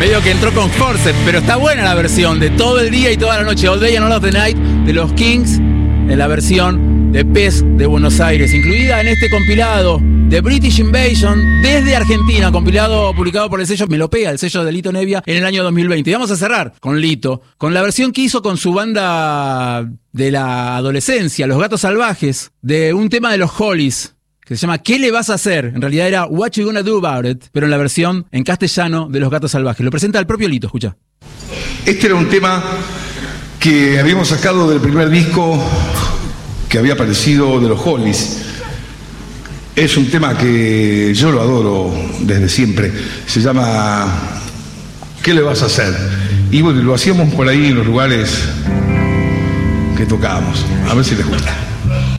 Medio que entró con forceps, pero está buena la versión de todo el día y toda la noche. All Day and All of the Night de los Kings en la versión de Pez de Buenos Aires, incluida en este compilado de British Invasion desde Argentina, compilado publicado por el sello Melopea, el sello de Lito Nebbia, en el año 2020. Y vamos a cerrar con Lito, con la versión que hizo con su banda de la adolescencia, Los Gatos Salvajes, de un tema de los Hollies, que se llama ¿Qué le vas a hacer? En realidad era What You Gonna Do About It, pero en la versión en castellano de Los Gatos Salvajes. Lo presenta el propio Lito, escucha. Este era un tema que habíamos sacado del primer disco que había aparecido de los Hollies. Es un tema que yo lo adoro desde siempre. Se llama ¿Qué le vas a hacer? Y bueno, lo hacíamos por ahí en los lugares que tocábamos. A ver si les gusta.